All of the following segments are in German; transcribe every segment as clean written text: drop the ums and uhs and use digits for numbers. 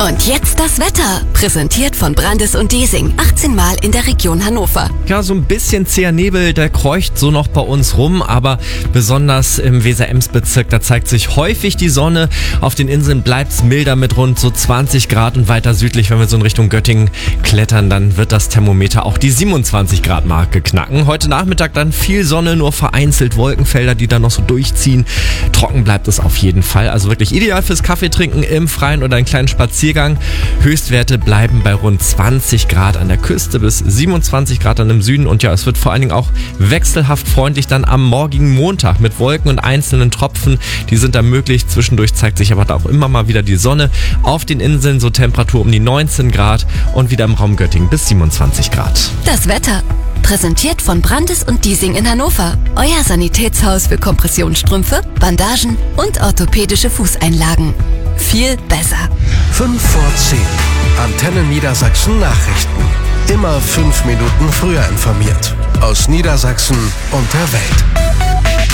Und jetzt das Wetter, präsentiert von Brandes und Diesing, 18 Mal in der Region Hannover. Ja, so ein bisschen zäher Nebel, der kreucht so noch bei uns rum, aber besonders im Weser-Ems-Bezirk, da zeigt sich häufig die Sonne. Auf den Inseln bleibt's milder mit rund so 20 Grad und weiter südlich, wenn wir so in Richtung Göttingen klettern, dann wird das Thermometer auch die 27 Grad Marke knacken. Heute Nachmittag dann viel Sonne, nur vereinzelt Wolkenfelder, die dann noch so durchziehen. Trocken bleibt es auf jeden Fall, also wirklich ideal fürs Kaffeetrinken im Freien oder einen kleinen Spaziergang. Höchstwerte bleiben bei rund 20 Grad an der Küste bis 27 Grad dann im Süden. Und ja, es wird vor allen Dingen auch wechselhaft freundlich dann am morgigen Montag mit Wolken und einzelnen Tropfen. Die sind da möglich. Zwischendurch zeigt sich aber da auch immer mal wieder die Sonne. Auf den Inseln so Temperatur um die 19 Grad und wieder im Raum Göttingen bis 27 Grad. Das Wetter, präsentiert von Brandes und Diesing in Hannover. Euer Sanitätshaus für Kompressionsstrümpfe, Bandagen und orthopädische Fußeinlagen. Viel besser. 5 vor 10. Antenne Niedersachsen Nachrichten. Immer 5 Minuten früher informiert. Aus Niedersachsen und der Welt.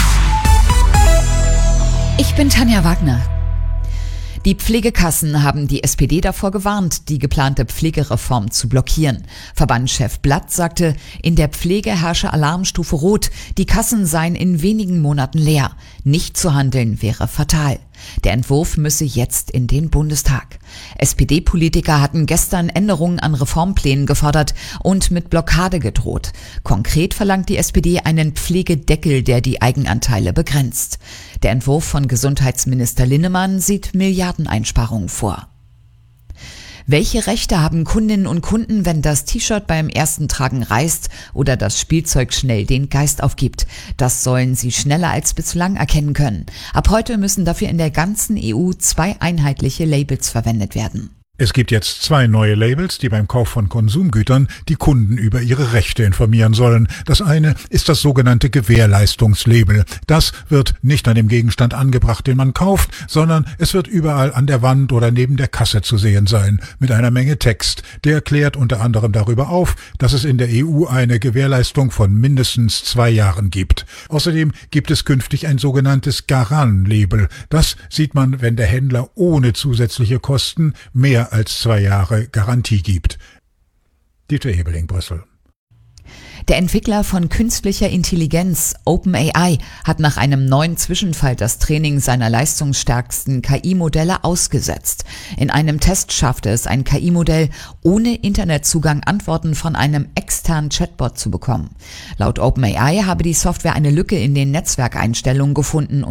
Ich bin Tanja Wagner. Die Pflegekassen haben die SPD davor gewarnt, die geplante Pflegereform zu blockieren. Verbandschef Blatt sagte, in der Pflege herrsche Alarmstufe Rot. Die Kassen seien in wenigen Monaten leer. Nicht zu handeln wäre fatal. Der Entwurf müsse jetzt in den Bundestag. SPD-Politiker hatten gestern Änderungen an Reformplänen gefordert und mit Blockade gedroht. Konkret verlangt die SPD einen Pflegedeckel, der die Eigenanteile begrenzt. Der Entwurf von Gesundheitsminister Linnemann sieht Milliardeneinsparungen vor. Welche Rechte haben Kundinnen und Kunden, wenn das T-Shirt beim ersten Tragen reißt oder das Spielzeug schnell den Geist aufgibt? Das sollen sie schneller als bislang erkennen können. Ab heute müssen dafür in der ganzen EU 2 einheitliche Labels verwendet werden. Es gibt jetzt 2 neue Labels, die beim Kauf von Konsumgütern die Kunden über ihre Rechte informieren sollen. Das eine ist das sogenannte Gewährleistungslabel. Das wird nicht an dem Gegenstand angebracht, den man kauft, sondern es wird überall an der Wand oder neben der Kasse zu sehen sein, mit einer Menge Text. Der klärt unter anderem darüber auf, dass es in der EU eine Gewährleistung von mindestens 2 Jahren gibt. Außerdem gibt es künftig ein sogenanntes Garan-Label. Das sieht man, wenn der Händler ohne zusätzliche Kosten mehr als 2 Jahre Garantie gibt. Dieter Hebeling, Brüssel. Der Entwickler von künstlicher Intelligenz, OpenAI, hat nach einem neuen Zwischenfall das Training seiner leistungsstärksten KI-Modelle ausgesetzt. In einem Test schaffte es ein KI-Modell, ohne Internetzugang Antworten von einem externen Chatbot zu bekommen. Laut OpenAI habe die Software eine Lücke in den Netzwerkeinstellungen gefunden